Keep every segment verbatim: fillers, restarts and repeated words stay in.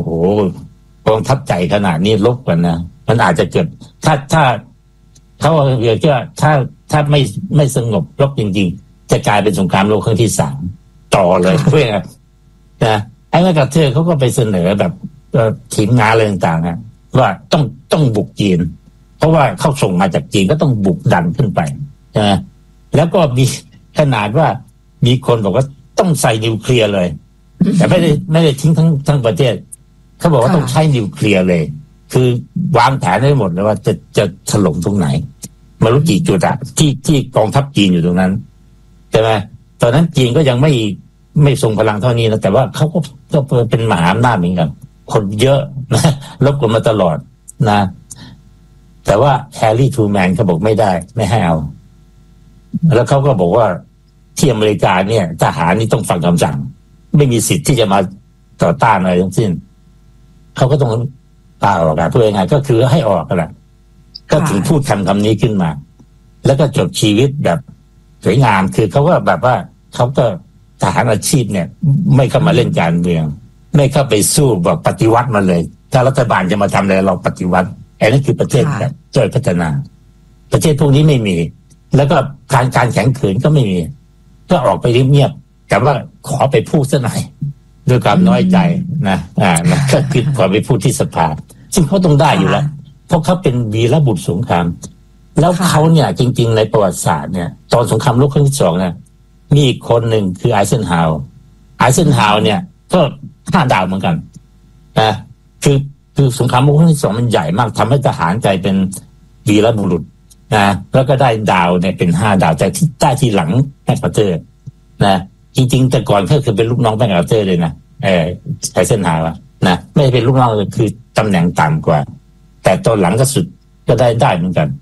โหกองทัพใจขนาดนี้ลบกันนะมันอาจจะเกิดถ้าถ้าเขาเรียกว่าถ้าถ้าไม่ไม่สงบรบจริงๆจะกลายเป็นสงครามโลกครั้งที่สามต่อเลยเพื่อนนะไอ้แม่กับเธอเขาก็ไปเสนอแบบทีมงานอะไรต่างๆนะว่าต้องต้องบุกจีนเพราะว่าเขาส่งมาจากจีนก็ต้องบุกดันขึ้นไปนะแล้วก็มีขนาดว่ามีคนบอกว่าต้องใส่นิวเคลียร์เลยแต่ไม่ได้ไม่ได้ทิ้งทั้งทั้งประเทศเขาบอกว่าต้องใช้นิวเคลียร์เลยคือวางแผนได้หมดเลยว่าจะจะถล่มตรงไหนมารู้กี่จุดอะที่ที่กองทัพจีนอยู่ตรงนั้นใช่ไหมตอนนั้นจีนก็ยังไม่ไม่ทรงพลังเท่านี้นะแต่ว่าเขาก็ก็เป็นมหาอำนาจเหมือนกันคนเยอะนะรบกันมาตลอดนะแต่ว่าแฮร์รี่ทูแมนเขาบอกไม่ได้ไม่ให้เอาแล้วเขาก็บอกว่าที่อเมริกาเนี่ยทหารนี่ต้องฟังคำสั่งไม่มีสิทธิ์ที่จะมาต่อต้านอะไรทั้งสิ้นเขาก็ต้องลาออกอะเพื่อยังไงก็คือให้ออกกันแหละก็ถึงพูดคำคำนี้ขึ้นมาแล้วก็จบชีวิตแบบสวยงามคือเขาก็แบบว่าเขาก็ทหารอาชีพเนี่ยไม่เข้ามาเล่นการเมืองไม่เข้าไปสู้แบบปฏิวัติมาเลยถ้ารัฐบาลจะมาทำอะไรเราปฏิวัติไอ้นั่นคือประเทศแบบเจริญพัฒนาประเทศพวกนี้ไม่มีแล้วก็การการแข็งขืนก็ไม่มีก็ออกไปเงียบๆแต่ว่าขอไปพูดซะหน่อยด้วยความน้อยใจนะอ่านะก็คือขอไปพูดที่สภาซึ่งเขาต้องได้อยู่แล้วเพราะเขาเป็นวีรบุรุษสงครามแล้วเขาเนี่ยจริงๆในประวัติศาสตร์เนี่ยตอนสงครามโลกครั้งที่สองเนี่ยมีอีกคนหนึ่งคือไอเซนฮาวไอเซนฮาวเนี่ยก็ห้าดาวเหมือนกันนะคือคือสงครามโลกครั้งที่สองมันใหญ่มากทำให้ทหารใจเป็นวีรบุรุษนะแล้วก็ได้ดาวเนี่ยเป็นห้าดาวแต่ที่ใต้ที่หลังแม็กอาร์เธอร์นะจริงๆแต่ก่อนก็คือเป็นลูกน้องแม็กอาร์เธอร์เลยนะเออไอเซนฮาวนะไม่เป็นลูกน้องเลยคือตำแหน่งต่ำกว่าแต่ตอนหลังก็สุดก็ได้ได้เหมือนกัน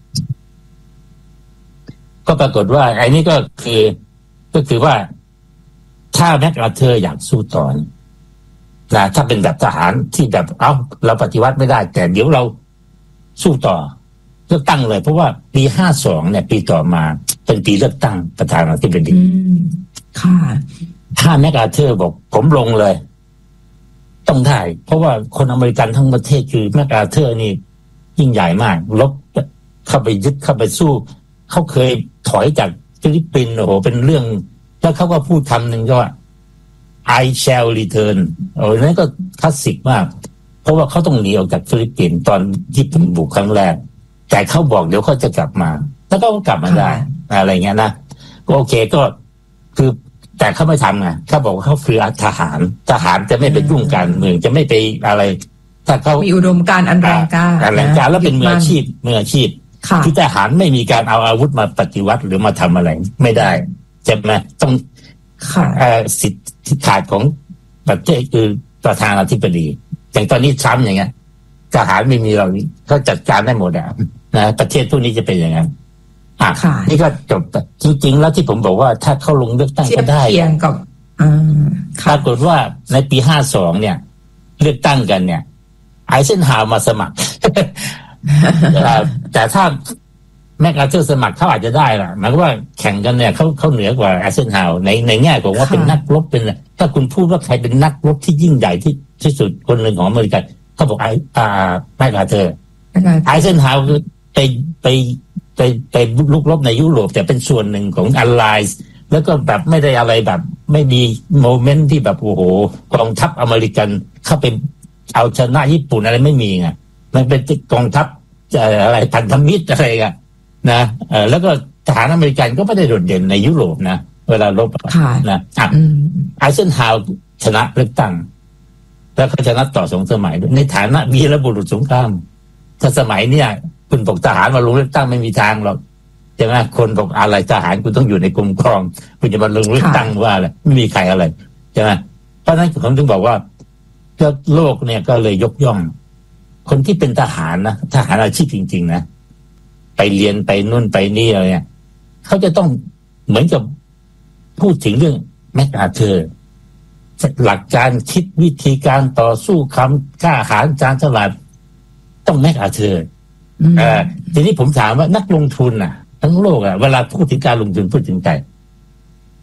ก็ปรากฏว่าไอ้นี่ก็คือก็คือว่าถ้าแม็กอาร์เธอร์อยากสู้ต่อนะถ้าเป็นแบบทหารที่แบบเอ้าเราปฏิวัติไม่ได้แต่เดี๋ยวเราสู้ต่อเลือกตั้งเลยเพราะว่าปีห้าสองเนี่ยปีต่อมาเป็นปีเลือกตั้งประธานาธิบดีค่ะถ้าแม็กอาร์เธอร์บอกผมลงเลยต้องได้เพราะว่าคนอเมริกันทั้งประเทศคือแม็กอาร์เธอร์นี่ยิ่งใหญ่มากลบเข้าไปยึดเข้าไปสู้เขาเคยถอยจากฟิลิปปินส์โอ้โหเป็นเรื่องแล้วเขาก็พูดคำหนึ่งก็ว่า I shall return โอ้ยนั่นก็คลาสสิกมากเพราะว่าเขาต้องหนีออกจากฟิลิปปินส์ตอนญี่ปุ่นบุกครั้งแรกแต่เขาบอกเดี๋ยวเขาจะกลับมาแล้วก็กลับมาได้อะไรเงี้ยนะก็โอเคก็คือแต่เขาไม่ทำไงเขาบอกว่าเขาคือทหารทหารจะไม่ไปยุ่งการเมืองจะไม่ไปอะไรถ้าเขามีอุดมการณ์อันแรงกล้าอันแรงกล้าแล้วเป็นมืออาชีพมืออาชีพที่ทหารไม่มีการเอาอาวุธมาปฏิวัติหรือมาทำอะไรไม่ได้ใช่ไหมต้องสิทธิขาดของประเทศคือประธานาธิบดีอย่างตอนนี้ทรัมป์อย่างเงี้ยทหารไม่มีเราเขาจัดการได้หมดอ่ะนะประเทศพวกนี้จะเป็นอย่างนั้นอ่ะนี่ก็จบจริงๆแล้วที่ผมบอกว่าถ้าเข้าลงเลือกตั้งก็ได้เทียงกับปรากฏว่าในปีห้าสองเนี่ยเลือกตั้งกันเนี่ยไอเซนฮาวมาสมัคร แต่ถ้าแม็กอาร์เธอร์สมัครเขาอาจจะได้ล่ะหมายว่าแข่งกันเนี่ยเขาเขาเหนือกว่าไอเซนฮาวในในแง่ของว่าเป็นนักรบเป็นถ้าคุณพูดว่าใครเป็นนักรบที่ยิ่งใหญ่ที่ที่สุดคนหนึ่งของอเมริกันเขาบอกไออ่าแม็กอาร์เธอร์ไอเซนฮาวคือไปไปไปไปลุกรบในยุโรปแต่เป็นส่วนหนึ่งของอัลไลน์แล้วก็แบบไม่ได้อะไรแบบไม่มีโมเมนต์ที่แบบโอ้โหกองทัพอเมริกันเข้าไปเอาชนะญี่ปุ่นอะไรไม่มีไงมันเป็นกองทัพอะไรพันธมิตรอะไรกันนะเออแล้วก็ทหารอเมริกันก็ไม่ได้โดดเด่นในยุโรปนะเวลารบนะอ่ะไอเซนฮาวชนะเลือกตั้งแล้วก็ชนะต่อสองสมัยในฐานะวีรบุรุษสงครามถ้าสมัยเนี้ยคุณบอกทหารมาลงเลือกตั้งไม่มีทางหรอกใช่ไหมคนบอกอะไรทหารคุณต้องอยู่ในกรมกองคุณจะมาลงเลือกตั้งว่าอะไรไม่มีใครอะไรใช่ไหมเพราะฉะนั้นผมถึงบอกว่าโลกเนี่ยก็เลยยกย่องคนที่เป็นทหารนะทหารอาชีพจริงๆนะไปเรียนไปนู่นไปนี่อะไรเนี่ยเขาจะต้องเหมือนกับพูดถึงเรื่องแม็กอาร์เธอร์หลักการคิดวิธีการต่อสู้คำกล้าหาญจารฉลาดต้องแม็กอาร์เธอร์อ่าทีนี้ผมถามว่านักลงทุนน่ะทั้งโลกอ่ะเวลาพูดถึงการลงทุนพูดถึงใคร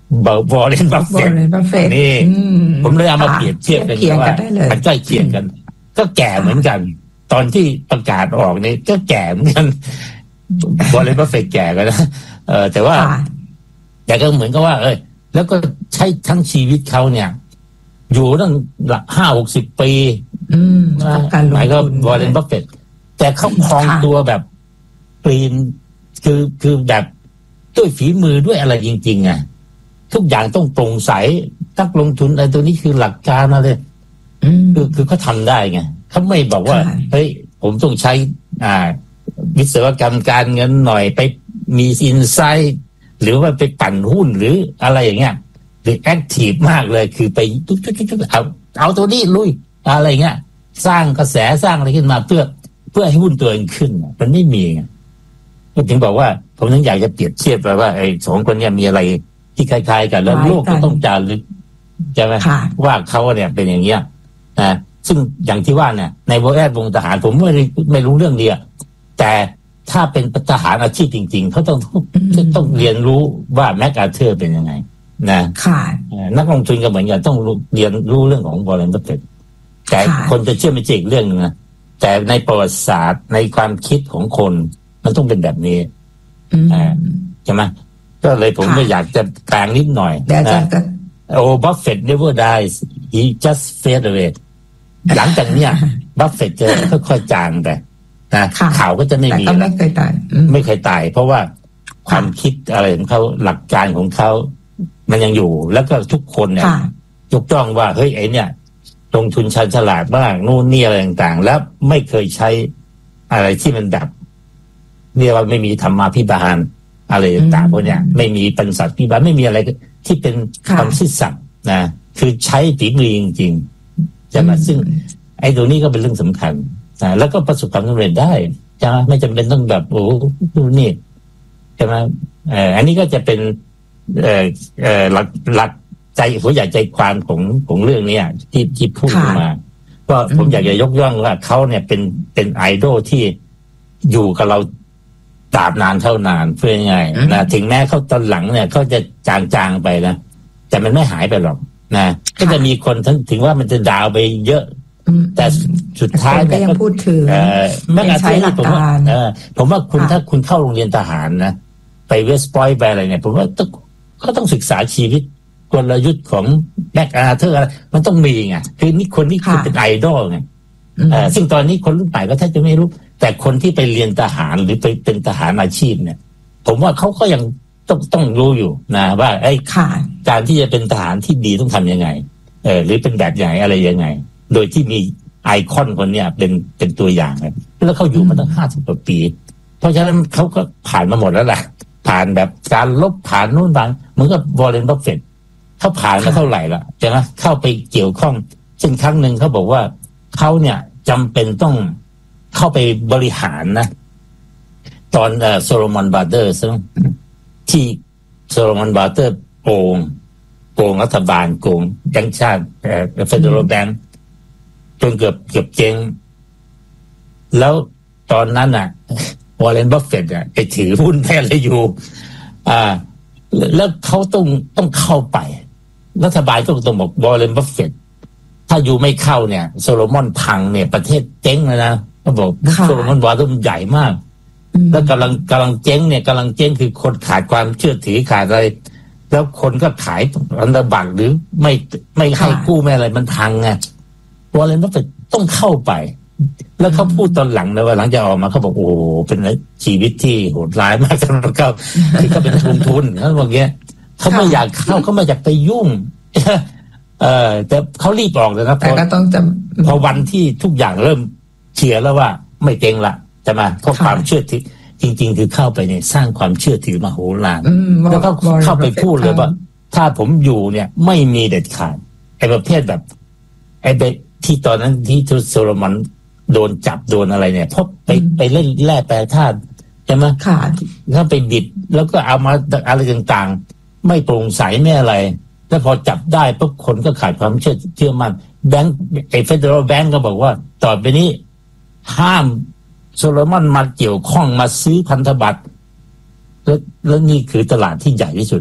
วอร์เรน บัฟเฟตต์นี่ผมเลยเอามาเปรียบเทียบกันว่ามันใกล้เคียงกันก็แก่เหมือนกันตอนที่ประกาศออกนี่ก็แก่เหมือนกันวอร์เรน บัฟเฟตต์แก่กันนะเออแต่ว่าแต่ก็เหมือนกับว่าเออแล้วก็ใช้ทั้งชีวิตเขาเนี่ยอยู่ตั้งหลักห้าหกสิบปีหมายก็วอร์เรน บัฟเฟตต์แต่เขาครองตัวแบบกรีนคือคือแบบด้วยฝีมือด้วยอะไรจริงๆอ่ะทุกอย่างต้องโปร่งใสนักลงทุนอะไรตัวนี้คือหลักการอะไรคือคือเขาทำได้ไงเขาไม่บอกว่าเฮ้ยผมต้องใช้อ่าวิศวกรรมการเงินหน่อยไปมีอินไซต์หรือว่าไปปั่นหุ้นหรืออะไรอย่างเงี้ยหรือแอคทีฟมากเลยคือไปทุกๆๆเอาเอาตัวนี้ลุยอะไรเงี้ยสร้างกระแสสร้างอะไรขึ้นมาเพื่อเพื่อให้หุ้นตัวเองขึ้นมันไม่มีไงก็ถึงบอกว่าผมถึงอยากจะเปรียบเทียบไปว่าไอ้สองคนนี้มีอะไรที่คล้ายๆกันแล้วโลกก็ต้องจารึกใช่ไหมว่าเขาเนี่ยเป็นอย่างเงี้ยนะซึ่งอย่างที่ว่าเนี่ยในวงแวดวงทหารผมไม่ไม่รู้เรื่องเดียวแต่ถ้าเป็นทหารอาชีพจริงๆเขาต้องต้องเรียนรู้ว่าแม็กอาเธอร์เป็นยังไงนะนักลงทุนก็เหมือนกันต้องเรียนรู้เรื่องของวอร์เรน บัฟเฟตต์แต่คนจะเชื่อไม่เชื่ออีกเรื่องนึงนะแต่ในประวัติศาสตร์ในความคิดของคนมันต้องเป็นแบบนี้ใช่ไหมก็เลยผมก็อยากจะกลางนิดหน่อยนะโอ้บัฟเฟตต์ never dies he just fade away หลังจากเนี้ยบัฟเฟตต์จะค่อยๆจางไปนะข่าวก็จะไม่มีแล้วไม่เคยตายไม่เคยตายเพราะว่าความคิดอะไรของเขาหลักการของเขามันยังอยู่แล้วก็ทุกคนเนี่ยยกย่องว่าเฮ้ยไอ้เนี่ยลงทุนชันฉลาดบ้างนู่นนี่อะไรต่างๆแล้วไม่เคยใช้อะไรที่มันแบบเรียกว่าไม่มีธรรมาภิบาลอะไรต่างๆพวกเนี้ยไม่มีปัญญาภิบาลไม่มีอะไรที่เป็นความซื่อสัตย์นะคือใช้ฝีมือจริงๆจะมาซึ่งไอ้ตัวนี้ก็เป็นเรื่องสำคัญนะแล้วก็ประสบความสำเร็จได้ใช่ไหมไม่จำเป็นต้องแบบโอ้ดูนี่ใช่ไหมเอ่ออันนี้ก็จะเป็นเอ่อเอ่อหลักหลักใจหัวใหญ่ใจความของของเรื่องนี้ที่ที่พูดมาก็ผมอยากจะยกย่องว่าเขาเนี่ยเป็นเป็นไอดอลที่อยู่กับเราตราบนานเท่านานเพื่อยังไงนะถึงแม้เขาตอนหลังเนี่ยเขาจะจางๆไปนะแต่มันไม่หายไปหรอกนะก็จะมีคนถึงว่ามันจะดาวไปเยอะแต่สุดท้ายเนี่ยก็พูดถึงไม่ใช่หลักการผมว่าคุณถ้าคุณเข้าโรงเรียนทหารนะไปเวสต์พอยต์ไปอะไรเนี่ยผมว่าต้องก็ต้องศึกษาชีวิตกลยุทธ์ของแม็กอาเธอร์อะไรมันต้องมีไงคือนี่คนนี้คือเป็นไอดอลไงซึ่งตอนนี้คนรุ่นใหม่ก็แทบจะไม่รู้แต่คนที่ไปเรียนทหารหรือไปเป็นทหารอาชีพเนี่ยผมว่าเขาก็ยังต้องต้องรู้อยู่นะว่าไอ้การที่จะเป็นทหารที่ดีต้องทำยังไงเออหรือเป็นแบบอย่างอะไรยังไงโดยที่มีไอคอนคนเนี้ยเป็นเป็นตัวอย่างเลยแล้วเขาอยู่มาตั้งห้าสิบกว่าปีเพราะฉะนั้นเขาก็ผ่านมาหมดแล้วแหละผ่านแบบการลบผ่านนู่นผ่านเหมือนกับวอร์เรน บัฟเฟตต์เขาผ่านมาเท่าไหร่ละใช่ไหมเข้าไปเกี่ยวข้องเช่นครั้งหนึ่งเขาบอกว่าเขาเนี่ยจำเป็นต้องเข้าไปบริหารนะตอนเอ่อโซโลมอนบาร์เตอร์ซึ่งที่โซโลมอนบาร์เตอร์โกงโกงรัฐบาลโกงแบงก์ชาติเอ่อเฟเดอรัลแบงก์จนเกือบเกือบเจ๊งแล้วตอนนั้นน่ะวอร์เรน บัฟเฟตต์อ่ะไปถือหุ้นแท้เลยอยู่อ่าแล้วเขาต้องต้องเข้าไปรัฐบาลก็ต้องบอกวอร์เรน บัฟเฟตต์ถ้าอยู่ไม่เข้าเนี่ยโซโลมอนพังเนี่ยประเทศเจ๊งเลยนะเขาบอกโซโลมอนวอร์ต้องใหญ่มากแล้วกำลังกำลังเจ๊งเนี่ยกำลังเจ๊งคือคนขาดความเชื่อถือขาดอะไรแล้วคนก็ขายพันธบัตรหรือไม่ไม่ให้กู้ไม่อะไรมันพังไงวอร์เรน บัฟเฟตต์ต้องเข้าไปแล้วเขาพูดตอนหลังนะว่าหลังจากออกมาเขาบอกโอ้เป็นชีวิตที่โหดร้ายมากสำหรับเขาที่เขาเป็นทุนทุนเขาบอกเงี้ยเขาไม่อยากเข้าเขาไม่อยากไปยุ่งเออแต่เขารีบออกเลยนะแต่ก็ต้องจำพอวันที่ทุกอย่างเริ่มเชื่อแล้วว่าไม่เจ๊งละจะมาเพราะความเชื่อถือจริงๆคือเข้าไปเนี่ยสร้างความเชื่อถือมโหฬารแล้วก็เข้าไปพูดเลยว่าถ้าผมอยู่เนี่ยไม่มีเด็ดขาดไอ้ประเภทแบบไอ้ที่ตอนนั้นที่โซโลมอนโดนจับโดนอะไรเนี่ยเพราะไปไปเล่นแร่แปรธาตุใช่ไหมค่ะแล้วไปบิดแล้วก็เอามาอะไรต่างๆไม่โปร่งใสไม่อะไรแล้วพอจับได้ปุ๊บคนก็ขาดความเชื่อเชื่อมั่นแบงก์ไอ้เฟเดอรัลแบงก์ก็บอกว่าต่อไปนี้ห้ามโซโลมอนมาเกี่ยวข้องมาซื้อพันธบัตรแล้วแล้วนี่คือตลาดที่ใหญ่ที่สุด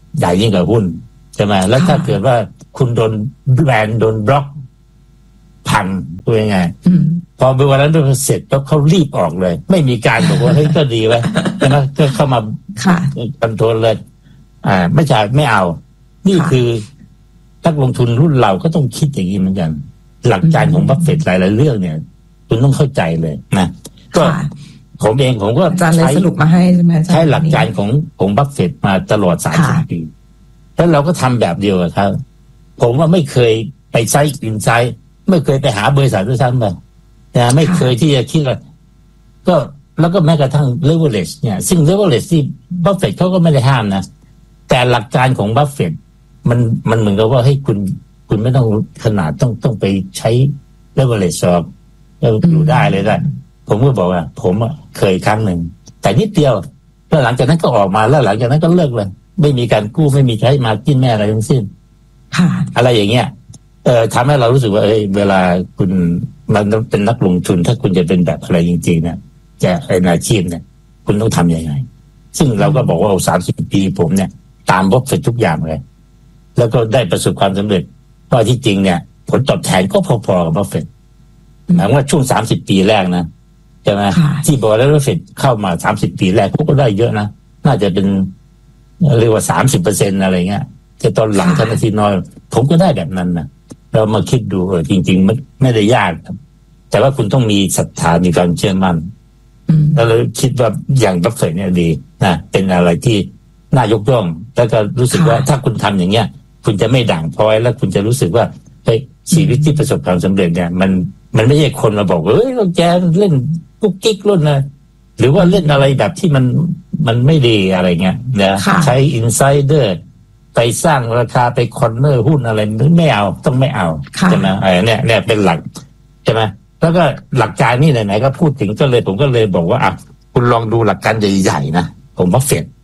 ใหญ่ยิ่งกว่าหุ้นใช่ไหมแล้วถ้าเกิดว่าคุณโดนแบนโดนบล็อกพันตัวยังไงพอไปวันนั้นเสร็จแล้วเขารีบออกเลยไม่มีการบอกว่าเฮ้ยก็ดีไว้ใช่ไหมก็เข้ามาคอนโทรลเลยอ่าไม่ใช่ไม่เอานี่คือนักลงทุนรุ่นเราก็ต้องคิดอย่างนี้เหมือนกันหลักการของบัฟเฟตต์หลายๆเรื่องเนี่ยคุณต้องเข้าใจเลยนะก็ผมเองผมก็ใช้สรุปมาให้ใช่ไหมใช้หลักการของของบัฟเฟตต์มาตลอดสามสิบปีแล้วเราก็ทำแบบเดียวครับผมว่าไม่เคยไปใช้อินไซต์ไม่เคยไปหาบริษัทด้วยซ้ำไปนะไม่เคยที่จะคิดว่าก็แล้วก็แม้กระทั่ง leverage เนี่ยซึ่ง leverage ที่บัฟเฟตต์เขาก็ไม่ได้ห้ามนะแต่หลักการของบัฟเฟตต์มันมันเหมือนกับว่าให้คุณคุณไม่ต้องขนาดต้องต้องไปใช้ leverage สอบแล้วอยู่ได้เลยได้ผมก็บอกว่าผมเคยครั้งหนึ่งแต่นิดเดียวแล้วหลังจากนั้นก็ออกมาแล้วหลังจากนั้นก็เลิกเลยไม่มีการกู้ไม่มีใช้มาจิ้นแม่อะไรทั้งสิ้นอะไรอย่างเงี้ยเอ่อทำให้เรารู้สึกว่าเอ้ยเวลาคุณมันเป็นนักลงทุนถ้าคุณจะเป็นแบบอะไรจริงๆเนี่ยจะเป็นอาชีพเนี่ยคุณต้องทำยังไงซึ่งเราก็บอกว่าสามสิบปีผมเนี่ยตามบัฟเฟตต์ทุกอย่างเลยแล้วก็ได้ประสบความสำเร็จเพราะที่จริงเนี่ยผลตอบแทนก็พอๆกับบัฟเฟตต์หมายว่าช่วงสามสิบปีแรกนะใช่ไหมที่บอกแล้วบัฟเฟตต์เข้ามาสามสิบปีแรกเขาก็ได้เยอะนะน่าจะเป็นเรียกว่าสามสิบเปอร์เซ็นต์อะไรเงี้ยแต่ตอนหลังท่านทีน้อยผมก็ได้แบบนั้นนะเรามาคิดดูเออจริงๆไม่ไม่ได้ยากครับแต่ว่าคุณต้องมีศรัทธามีการเชื่อมั่นแล้วเราคิดว่าอย่างบัฟเฟตต์เนี่ยดีนะเป็นอะไรที่น่ายกย่องแล้วก็รู้สึกว่าถ้าคุณทำอย่างเงี้ยคุณจะไม่ด่างพร้อยแล้วคุณจะรู้สึกว่าเฮ้ยชีวิตที่ประสบความสำเร็จเนี่ยมันมันไม่ใช่คนมาบอกเฮ้ยเราแกเล่นกุ๊กกิ๊กรุ่นนะหรือว่าเล่นอะไรแบบที่มันมันไม่ดีอะไรเงี้ยนะใช้อินไซเดอร์ไปสร้างราคาไปคอนเนอร์หุ้นอะไรไม่เอาต้องไม่เอาใช่ไหมไอ้เนี่ยเนี่ยเป็นหลักใช่ไหมแล้วก็หลักการนี่ไหนๆก็พูดถึงก็เลยผมก็เลยบอกว่าอ่ะคุณลองดูหลักการใหญ่ๆนะผมบัฟเฟตต์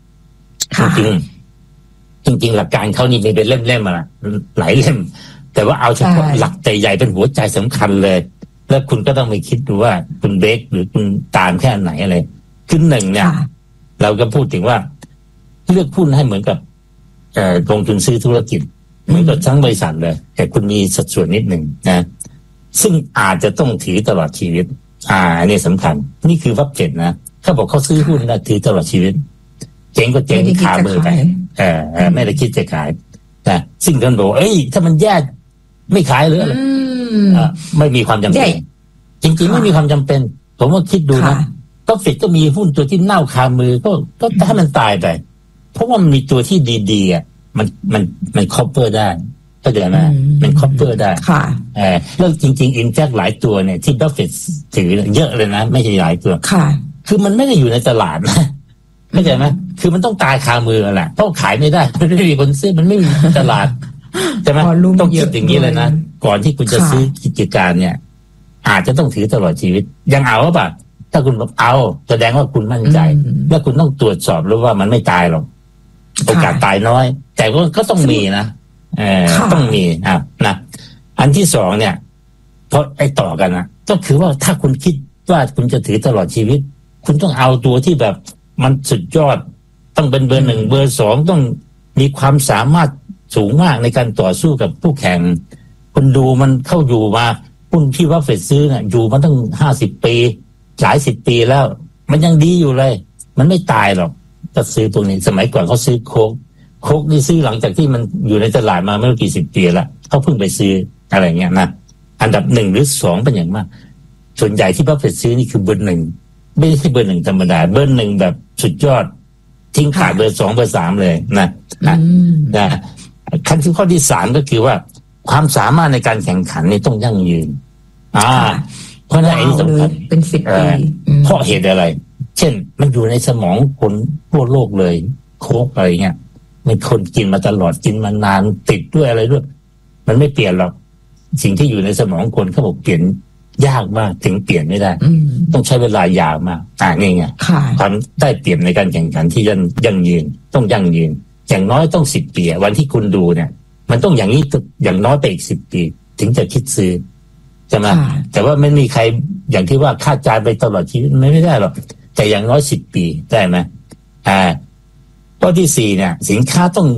จริงจริงๆหลักการเขานี่มีเป็นเล่มๆมาหลายเล่มแต่ว่าเอาเฉพาะหลักใหญ่ๆเป็นหัวใจสำคัญเลยแล้วคุณก็ต้องไปคิดดูว่าคุณเบรกหรือคุณตามแค่ไหนอะไรคือหนึ่งเนี่ยเราก็พูดถึงว่าเลือกหุ้นให้เหมือนกับลงทุนซื้อธุรกิจเหมือนกับทั้งบริษัทเลยแต่คุณมีสัดส่วนนิดหนึ่งนะซึ่งอาจจะต้องถือตลอดชีวิตอ่าอันนี้สำคัญนี่คือวับเจ็ดนะเขาบอกเขาซื้อหุ้นนะถือตลอดชีวิตเจ๊งก็เจ๊งขามือไปเออไม่ได้คิดจะขายนะซึ่งท่านบอกเอ้ยถ้ามันแย่ไม่ขายหรืออะไรไม่มีความจำเป็นจริงๆไม่มีความจำเป็นผมว่าคิดดูนะก็ฟิตก็มีหุ้นตัวที่เน่าคามือก็ก็ให้มันตายไปเพราะว่ามันมีตัวที่ดีๆอ่ะมันมันมันคอปเปอร์ได้เข้าใจไหมมันคอปเปอร์ได้ค่ะเออแล้วจริงๆอินแจ็คหลายตัวเนี่ยที่บัฟเฟตต์ถือเยอะเลยนะไม่ใช่หลายตัวค่ะคือมันไม่ได้อยู่ในตลาดนะเข้าใจไหมคือมันต้องตายคามือแหละเพราะขายไม่ได้ไม่มีคนซื้อมันไม่มีตลาดใช่ไหมต้องคิดอย่างนี้เลยนะก่อนที่คุณจะซื้อกิจการเนี่ยอาจจะต้องถือตลอดชีวิตยังเอาป่ะถ้าคุณบอกเอาแสดงว่าคุณมั่นใจและคุณต้องตรวจสอบรู้ว่ามันไม่ตายหรอกโอกาสตายน้อยแต่ก็ก็ต้องมีนะเออต้องมีอ่ะนะอันที่สองเนี่ยเพราะไอ้ต่อกันนะก็คือว่าถ้าคุณคิดว่าคุณจะถือตลอดชีวิตคุณต้องเอาตัวที่แบบมันสุดยอดต้องเป็นเบอร์หนึ่งเบอร์สองต้องมีความสามารถสูงมากในการต่อสู้กับผู้แข่งคุณดูมันเข้าอยู่มาหุ้นที่ว่าเฟดซื้อเนี่ยอยู่มาตั้งห้าสิบปีหลายสิบปีแล้วมันยังดีอยู่เลยมันไม่ตายหรอกถ้าซื้อตัวนี้สมัยก่อนเขาซื้อโค้กโค้กนี่ซื้อหลังจากที่มันอยู่ในตลาดมาไม่รู้กี่สิบปีแล้วเขาเพิ่งไปซื้ออะไรเงี้ยนะอันดับหนึ่งหรือสองเป็นอย่างมากส่วนใหญ่ที่บัฟเฟตต์ซื้อนี่คือเบอร์หนึ่งไม่ใช่เบอร์หนึ่งธรรมดาเบอร์หนึ่งแบบสุดยอดทิ้งขาดเบอร์สองเบอร์สามเลยนะนะนะขั้นที่ข้อที่สามก็คือว่าความสามารถในการแข่งขันนี่ต้องยั่งยืนอ่าเพราะนั่นเองสำคัญเป็นสิบปีเพราะเหตุอะไรเช่นมันอยู่ในสมองคนทั่วโลกเลยโค้กอะไรเงี้ยมันคนกินมาตลอดกินมานานติดด้วยอะไรด้วยมันไม่เปลี่ยนหรอกสิ่งที่อยู่ในสมองคนเขาบอกเปลี่ยนยากมากถึงเปลี่ยนไม่ได้ต้องใช้เวลายาวมากอ่านี่ไงความได้เปรียบในการแข่งขันที่ยั่งยั่งยืนต้องยั่งยืนอย่างน้อยต้องสิบปีวันที่คุณดูเนี่ยมันต้องอย่างนี้อย่างน้อยไปอีกสิบปีถึงจะคิดซื้อใช่ไหมแต่ว่าไม่มีใครอย่างที่ว่าคาดการไปตลอดชีวิตไม่ได้หรอกแต่อย่างน้อยสิบปีได้ไหมอ่าข้อที่สี่เนี่ยสินค้าต้อง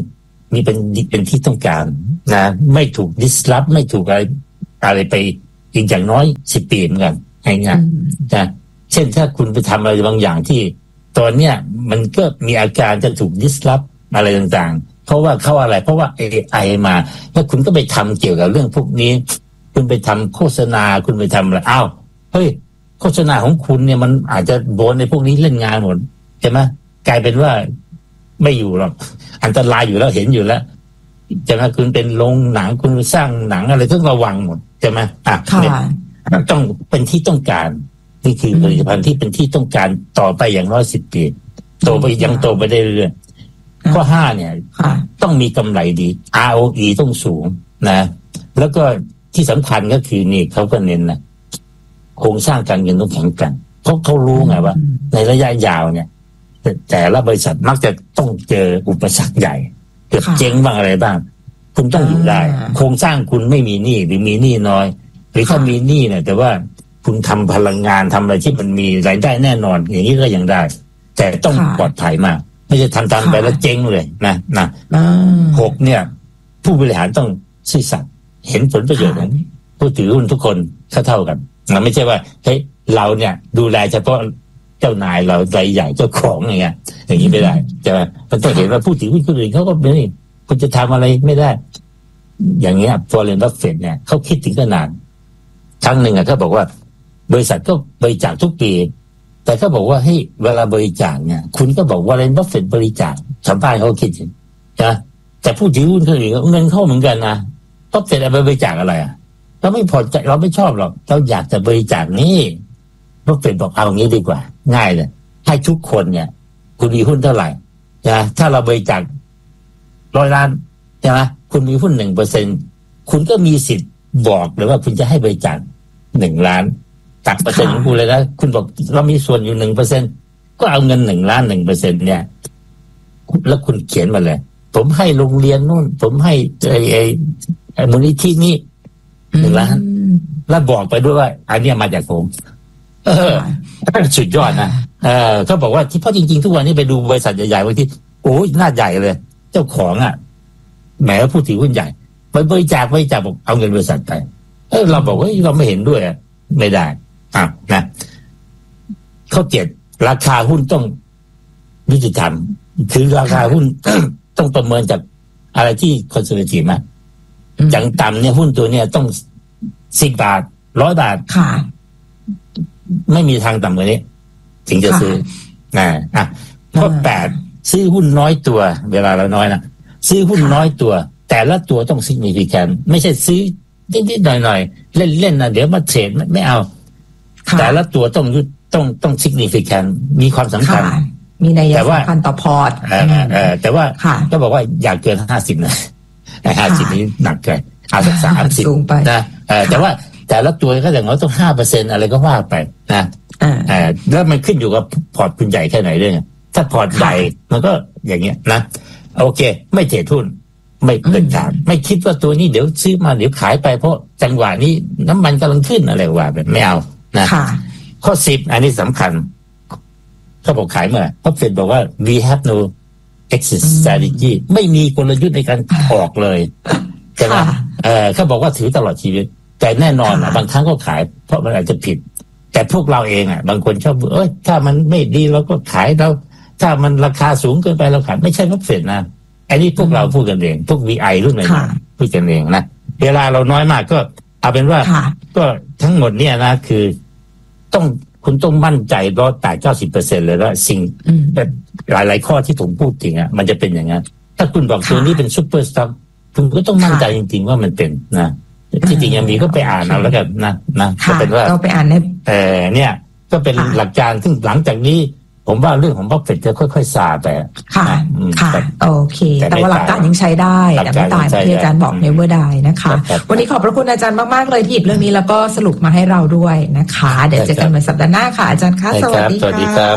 มีเป็นเป็นที่ต้องการนะไม่ถูก disrupt ไม่ถูกอะไรอะไรไปอีกอย่างน้อยสิบปีเหมือนกันง่ายๆนะเช่นถ้าคุณไปทำอะไรบางอย่างที่ตอนเนี้ยมันก็มีอาการจะถูก disrupt อะไรต่างๆเพราะว่าเขาอะไรเพราะว่า เอ ไอ มาแล้วคุณก็ไปทำเกี่ยวกับเรื่องพวกนี้คุณไปทำโฆษณาคุณไปทำอะไรอ้าวเฮ้ยโฆษณาของคุณเนี่ยมันอาจจะโดนในพวกนี้เล่นงานหมดใช่ไหมกลายเป็นว่าไม่อยู่หรอกอันตรายอยู่แล้วเห็นอยู่แล้วใช่ไหมคุณเป็นโรงหนังคุณสร้างหนังอะไรต้องระวังหมดใช่ไหมอ่ะต้องเป็นที่ต้องการนี่คือผลิตภัณฑ์ที่เป็นที่ต้องการต่อไปอย่างน้อยสิบปีโตไปยังโตไปได้เรื่อยๆข้อห้าเนี่ยต้องมีกำไรดี อาร์ โอ อี ต้องสูงนะแล้วก็ที่สำคัญก็คือนี่เขาก็เน้นนะโครงสร้างการเงินต้องแข็งแกร่งเพราะเขารู้ไงว่าในระยะยาวเนี่ยแต่ละบริษัทมักจะต้องเจออุปสรรคใหญ่เกิดเจ๊งบ้างอะไรบ้างคุณต้องอยู่ได้โครงสร้างคุณไม่มีหนี้หรือมีหนี้น้อยหรือถ้ามีหนี้เนี่ยแต่ว่าคุณทำพลังงานทำอะไรที่มันมีรายได้แน่นอนอย่างนี้ก็ยังได้แต่ต้องปลอดภัยมากไม่ใช่ทำตามไปแล้วเจ๊งเลยนะนะหกเนี่ยผู้บริหารต้องซื่อสัตย์เห็นผลประโยชน์ของผู้ถือหุ้นทุกคนเท่าๆกันมันไม่ใช่ว่าเฮ้ยเราเนี่ยดูแลเฉพาะเจ้านายเรารายใหญ่เจ้าของอย่างเงี้ยอย่างนี้ไม่ได้ใช่ไหมมันต้องเห็นว่าผู้ถือหุ้นคนอื่นเขาก็เป็นคุณจะทำอะไรไม่ได้อย่างเงี้ยฟอเรนบัฟเฟตต์เนี่ยเขาคิดถึงขนาดครั้งหนึ่งอ่ะเขาบอกว่าบริษัทก็บริจาคทุกปีแต่เขาบอกว่าให้เวลาบริจาคเนี่ยคุณก็บอกว่าวอเรนบัฟเฟตต์บริจาคชาวบ้านเขาคิดนะแต่ผู้ถือหุ้นคนอื่นเงินเข้าเหมือนกันนะบัฟเฟตต์เอาไปบริจาคอะไรอ่ะเราไม่พอใจเราไม่ชอบหรอกเราอยากจะบริจาคนี่บัฟเฟตต์บอกเอางี้ดีกว่าง่ายเลยให้ทุกคนเนี่ยคุณมีหุ้นเท่าไหร่นะถ้าเราบริจาคร้อยล้านใช่ไหมคุณมีหุ้นหนึ่งเปอร์เซ็นคุณก็มีสิทธิ์บอกเลยว่าคุณจะให้บริจาคหนึ่งล้านตัดเปอร์เซ็นต์ของคุณเลยนะคุณบอกเรามีส่วนอยู่หนึ่งเปอร์เซ็นก็เอาเงินหนึ่งล้านหนึ่งเปอร์เซ็นเนี่ยแล้วคุณเขียนมาเลยผมให้โรงเรียนนู่นผมให้ไอ้ไอ้ไอ้มูลนิธินี้หนึ่งล้านแล้วบอกไปด้วยว่าอันนี้มาจากผมเออสุดยอดนะเออเขาบอกว่าที่เพราะจริงๆทุกวันนี้ไปดูบริษัทใหญ่ๆบางทีโอ้ยหน้าใหญ่เลยเจ้าของอ่ะแหมผู้ถือหุ้นใหญ่ไปบริจาคบริจาคบอกเอาเงินบริษัทไปเออเราบอกว่าเราไม่เห็นด้วยไม่ได้อ่ะนะข้อเจ็ดราคาหุ้นต้องยุติธรรมคือราคาหุ้น ต้องประเมินจากอะไรที่คอนเซอร์เวทีฟมาอย่างต่ำเนี่ยหุ้นตัวเนี้ยต้องสิบบาทร้อยบาทค่ะไม่มีทางต่ำกว่านี้ถึงจะซื้อนะอ่ะข้อแปดซื้อหุ้นน้อยตัวเวลาเราน้อยนะซื้อหุ้นน้อยตัวแต่ละตัวต้อง significant ไม่ใช่ซื้อนิดๆหน่อยๆเล่นๆนะเดี๋ยวมาเทรดไม่เอาแต่ละตัวต้องต้องต้อง significant มีความสำคัญมีนัยสำคัญต่อพอร์ตแต่ว่าก็บอกว่าอยากเกินห้าสิบนะห้าสิบนี้หนักเกินเอาสักสามสิบนะแต่ว่าแต่ละตัวก็อย่างน้อยต้องห้าเปอร์เซ็นอะไรก็ว่าไปนะแล้วมันขึ้นอยู่กับพอร์ตคุณใหญ่แค่ไหนด้วยถ้าพอร์ตใหญ่มันก็อย่างเงี้ยนะโอเคไม่เทรดหุ้นไม่เกินขาดไม่คิดว่าตัวนี้เดี๋ยวซื้อมาเดี๋ยวขายไปเพราะจังหวะนี้น้ำมันกำลังขึ้นอะไรว่าแบบไม่เอานะข้อสิบอันนี้สำคัญเขาบอกขายเมื่อเพราะเฟดบอกว่า we have no exit strategy ไม่มีกลยุทธ์ในการออกเลยใช่ไหมเออเขาบอกว่าถือตลอดชีวิตแต่แน่นอนอ่ะบางครั้งก็ขายเพราะมันอาจจะผิดแต่พวกเราเองอ่ะบางคนชอบเอ้ยถ้ามันไม่ดีเราก็ขายเราถ้ามันราคาสูงเกินไปเราขายไม่ใช่เพราะเฟดนะอันนี้พวกเราพูดกันเองพวก วี ไอ รุ่นใหม่พูดกันเองนะเวลาเราน้อยมากก็เอาเป็นว่าก็ทั้งหมดเนี่ยนะคือต้องคุณต้องมั่นใจร้อยแปดเก้าสิบเปอร์เซ็นต์เลยว่าสิ่งหลายหลายข้อที่ผมพูดถึงอ่ะมันจะเป็นอย่างนั้นถ้าคุณบอกตัวนี้เป็นซุปเปอร์สต็อกคุณก็ต้องมั่นใจจริงๆว่ามันเป็นนะที่จริงยังมีก็ไปอ่านเอาแล้วกันนะนะก็เป็นว่าก็ไปอ่านในเออเนี่ยก็เป็นหลักการซึ่งหลังจากนี้ผมว่าเรื่องของบัฟเฟตต์จะค่อยๆซาไปค่ะค่ะโอเคแต่ว่าหลักการยังใช้ได้แต่ไม่ตายที่อาจารย์บอกในเมื่อใดนะคะวันนี้ขอบพระคุณอาจารย์มากๆเลยที่หยิบเรื่องนี้แล้วก็สรุปมาให้เราด้วยนะคะเดี๋ยวเจอกันในสัปดาห์หน้าค่ะอาจารย์คะสวัสดีค่ะ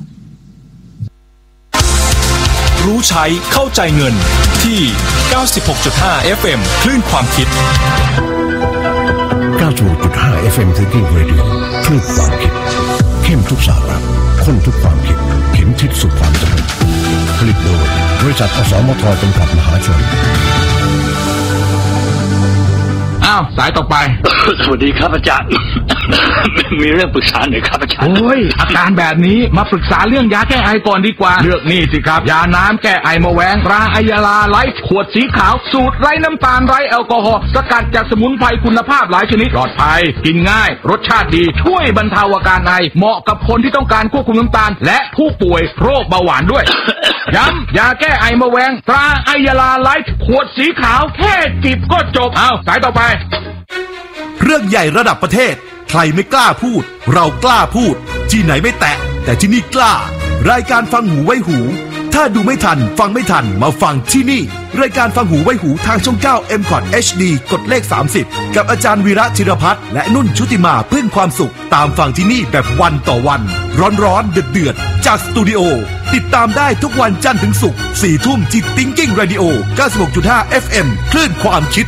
รู้ใช้เข้าใจเงินที่ เก้าสิบหกจุดห้า เอฟ เอ็ม คลื่นความคิดเก้าสิบหกจุดห้า เอฟ เอ็ม Thinking Radio คลื่นความคิดเข้มทุกสาระข้นทุกความคิดเข็มทิศสู่ความจำผลิตโดยบริริษัทอสมทจำกัดมหาชนอ้าวสายต่อไปสวัสดีครับอาจารย์ มีเรื่องปรึกษาหน่อยครับอาจารย์โอ้ยอาการแบบนี้มาปรึกษาเรื่องยาแก้ไอก่อนดีกว่าเลือกนี่สิครับยาน้ำแก้ไอมะแวงตราไอยาลาไลท์ขวดสีขาวสูตรไร้น้ำตาลไร้แอลกอฮอล์สกัดจากสมุนไพรคุณภาพหลายชนิดปลอดภัยกินง่ายรสชาติดีช่วยบรรเทาอาการไอเหมาะกับคนที่ต้องการควบคุมน้ำตาลและผู้ป่วยโรคเบาหวานด้วย ย้ำยาแก้ไอมะแวงตราไอยาลาไลท์ขวดสีขาวแค่จิบก็จบเอาสายต่อไปเรื่องใหญ่ระดับประเทศใครไม่กล้าพูดเรากล้าพูดที่ไหนไม่แตะแต่ที่นี่กล้ารายการฟังหูไว้หูถ้าดูไม่ทันฟังไม่ทันมาฟังที่นี่รายการฟังหูไว้หูทางช่องเก้า เอ็ม คอท เอช ดี กดเลขสามสิบกับอาจารย์วีระธิรพัฒน์และนุ่นชุติมาพึ่งความสุขตามฟังที่นี่แบบวันต่อวันร้อนๆเดือดๆจากสตูดิโอติดตามได้ทุกวันจันทร์ถึงศุกร์สี่ทุ่มที่ Thinking Radio เก้าสิบหกจุดห้า เอฟ เอ็ม คลื่นความคิด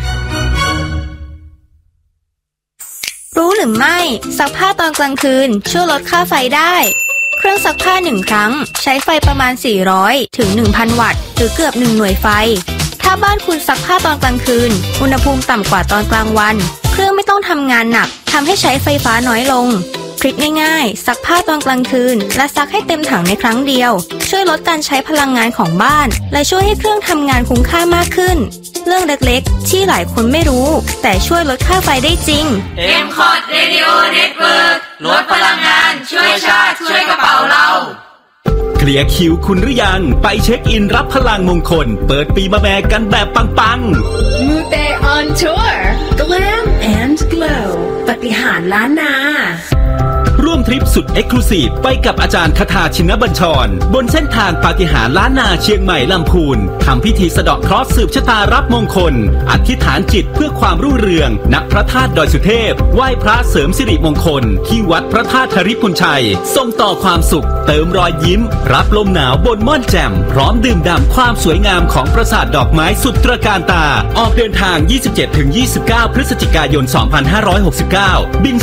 รู้หรือไม่ซักผ้าตอนกลางคืนช่วยลดค่าไฟได้เครื่องซักผ้าหนึ่งครั้งใช้ไฟประมาณสี่ร้อยถึง หนึ่งพัน วัตต์หรือเกือบหนึ่งหน่วยไฟถ้าบ้านคุณซักผ้าตอนกลางคืนอุณหภูมิต่ำกว่าตอนกลางวันเครื่องไม่ต้องทำงานหนักทำให้ใช้ไฟฟ้าน้อยลงทริคง่ายๆซักผ้าตอนกลางคืนและซักให้เต็มถังในครั้งเดียวช่วยลดการใช้พลังงานของบ้านและช่วยให้เครื่องทำงานคุ้มค่ามากขึ้นเรื่องเล็กๆที่หลายคนไม่รู้แต่ช่วยลดค่าไฟได้จริงเอ็ม คอท Radio Network ลดพลังงานช่วยชาติช่วยกระเป๋าเราเคลียร์คิวคุณหรือยังไปเช็คอินรับพลังมงคลเปิดปีมะแม่กันแบบปังๆมูเต on tour Glam and Glow ปฏิหารล้านนาร่วมทริปสุดเอ็กซ์คลูซีฟไปกับอาจารย์คทาชินบัญชรบนเส้นทางปาฏิหาริย์ล้านนาเชียงใหม่ลำพูนทำพิธีสะเดาะเคราะห์สืบชะตารับมงคลอธิษฐานจิตเพื่อความรุ่งเรืองณพระธาตุดอยสุเทพไหว้พระเสริมสิริมงคลที่วัดพระธาตุธริพุนชัยส่งต่อความสุขเติมรอยยิ้มรับลมหนาวบนม่อนแจ่มพร้อมดื่มด่ำความสวยงามของปราสาทดอกไม้สุดตระการตาออกเดินทาง ยี่สิบเจ็ดถึงยี่สิบเก้า พฤศจิกายน สองพันห้าร้อยหกสิบเก้า บิน